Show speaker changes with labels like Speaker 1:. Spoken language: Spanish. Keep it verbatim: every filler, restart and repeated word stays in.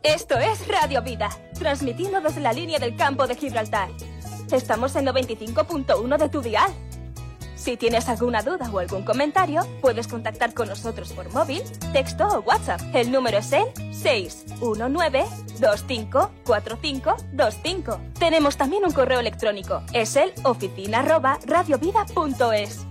Speaker 1: Esto es Radio Vida, transmitiendo desde la línea del campo de Gibraltar. Estamos en noventa y cinco punto uno de tu dial. Si tienes alguna duda o algún comentario, puedes contactar con nosotros por móvil, texto o WhatsApp. El número es el seis uno nueve, dos cinco cuatro cinco dos cinco. Tenemos también un correo electrónico, es el oficina arroba radiovida punto es.